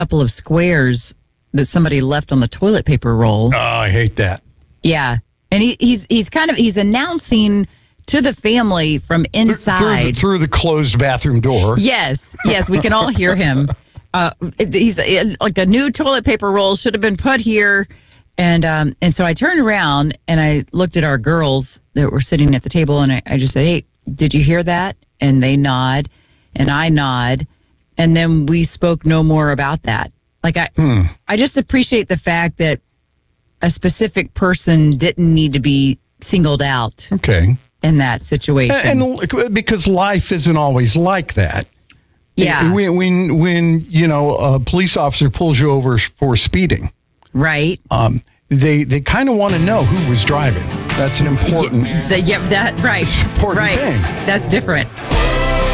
couple of squares that somebody left on the toilet paper roll. Oh, I hate that. Yeah. And he's announcing to the family from inside. Through the closed bathroom door. Yes, we can all hear him. He's like a new toilet paper roll should have been put here. And so I turned around and I looked at our girls that were sitting at the table and I just said, hey, did you hear that? And they nod and I nod. And then we spoke no more about that. Like I just appreciate the fact that a specific person didn't need to be singled out. Okay. In that situation. And because life isn't always like that. Yeah. When a police officer pulls you over for speeding. Right. They kind of want to know who was driving. That's an important important thing. That's different.